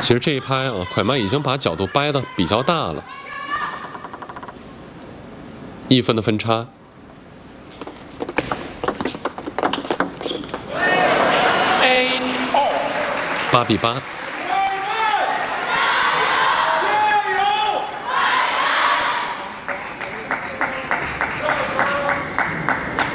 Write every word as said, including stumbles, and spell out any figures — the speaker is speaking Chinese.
其实这一拍啊，蒯曼已经把角度掰得比较大了，一分的分差。八比八。